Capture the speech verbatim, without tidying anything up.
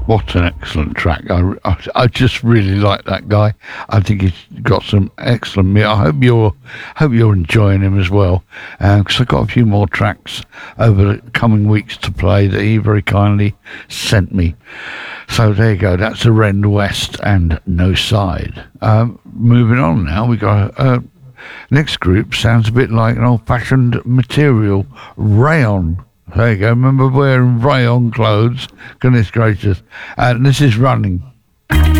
What an excellent track. I, I, I just really like that guy. I think he's got some excellent music. I hope you're hope you're enjoying him as well, because I've got a few more tracks over the coming weeks to play that he very kindly sent me. So there you go. That's the Ren West and No Side. Um, moving on now, we got uh, next group sounds a bit like an old-fashioned material, Rayon. There you go. Remember wearing rayon clothes? Goodness gracious. And this is Running.